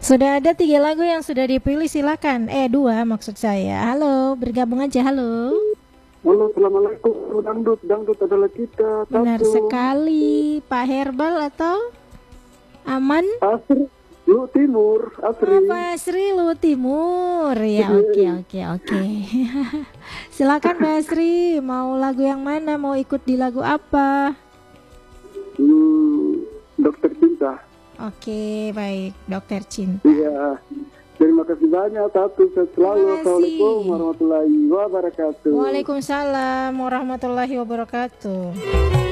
Sudah ada 3 lagu yang sudah dipilih, silakan. Dua maksud saya. Halo, bergabung aja. Halo. Halo, assalamualaikum. Dangdut adalah kita. Benar sekali. Pak Herbal atau Aman? Asri, Lu Timur, Asri. Pak Asri, Lu Timur. Ya, oke. Silakan Pak Asri, mau lagu yang mana? Mau ikut di lagu apa? Dokter Cinta. Oke, baik, Dokter Cinta. Iya. Terima kasih banyak, Tatu. Selalu. Assalamualaikum warahmatullahi wabarakatuh. Waalaikumsalam warahmatullahi wabarakatuh.